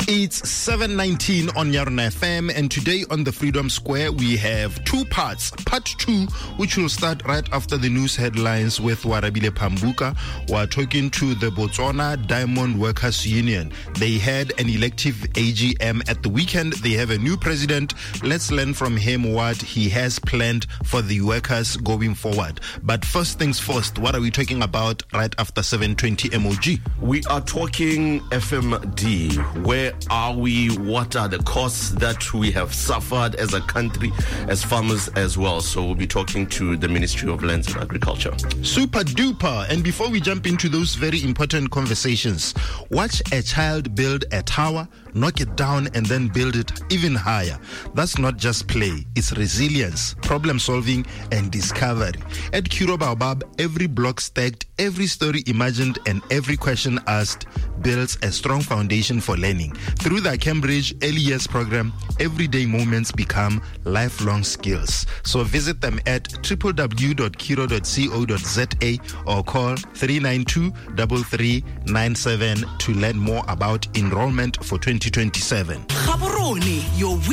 It's 7:19 on Yarna FM, and today on the Freedom Square we have two parts. Part 2, which will start right after the news headlines with Warabile Pambuka. We're talking to the Botswana Diamond Workers Union. They had an elective AGM at the weekend. They have a new president. Let's learn from him what he has planned for the workers going forward. But first things first, what are we talking about right after 7:20 MOG? We are talking FMD. Where are we? What are the costs that we have suffered as a country, as farmers as well? So we'll be talking to the Ministry of Lands and Agriculture. Super duper. And before we jump into those very important conversations, watch a child build a tower, knock it down, and then build it even higher. That's not just play, it's resilience, problem solving, and discovery. At Kuro Baobab, every block stacked, every story imagined, and every question asked builds a strong foundation for learning. Through the Cambridge Early Years program, everyday moments become lifelong skills. So visit them at www.kiro.co.za or call 392-3397 to learn more about enrollment for 2027.